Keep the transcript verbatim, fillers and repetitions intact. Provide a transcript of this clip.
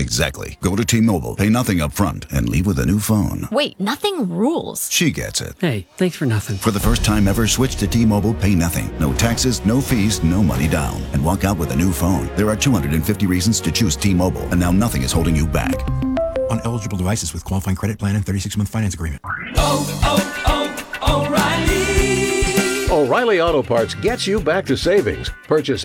Exactly. Go to T-Mobile, pay nothing up front, and leave with a new phone. Wait, nothing rules. She gets it. Hey, thanks for nothing. For the first time ever, switch to T-Mobile, pay nothing. No taxes, no fees, no money down. And walk out with a new phone. There are two hundred fifty reasons to choose T-Mobile, and now nothing is holding you back. On eligible devices with qualifying credit plan and thirty-six month finance agreement. Oh, oh, oh, O'Reilly! O'Reilly Auto Parts gets you back to savings. Purchase